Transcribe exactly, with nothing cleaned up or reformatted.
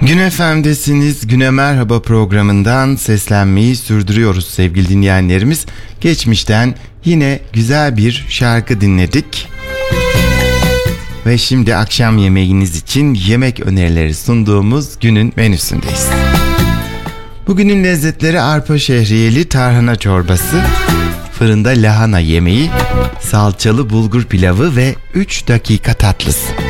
Gün F M'desiniz. Güne Merhaba programından seslenmeyi sürdürüyoruz sevgili dinleyenlerimiz. Geçmişten yine güzel bir şarkı dinledik. Ve şimdi akşam yemeğiniz için yemek önerileri sunduğumuz günün menüsündeyiz. Bugünün lezzetleri arpa şehriyeli tarhana çorbası, fırında lahana yemeği, salçalı bulgur pilavı ve üç dakika tatlısı.